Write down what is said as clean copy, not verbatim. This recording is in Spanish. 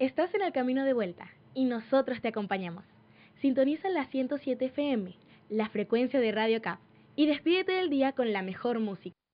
Estás en el camino de vuelta y nosotros te acompañamos. Sintoniza la 107 FM, la frecuencia de Radio CAP, y despídete del día con la mejor música.